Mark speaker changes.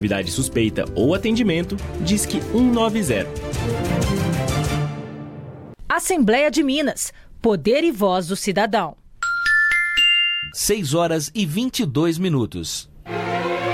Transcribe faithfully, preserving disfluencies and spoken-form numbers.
Speaker 1: Atividade suspeita ou atendimento, Disque cento e noventa.
Speaker 2: Assembleia de Minas. Poder e voz do cidadão.
Speaker 3: seis horas e vinte e dois minutos.